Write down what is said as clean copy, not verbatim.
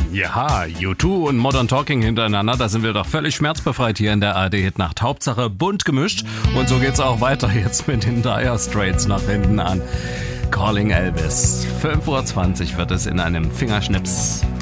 Ja, U2 und Modern Talking hintereinander, da sind wir doch völlig schmerzbefreit hier in der ARD-Hitnacht. Hauptsache bunt gemischt und so geht's auch weiter jetzt mit den Dire Straits nach hinten an. Calling Elvis. 5:20 Uhr wird es in einem Fingerschnips.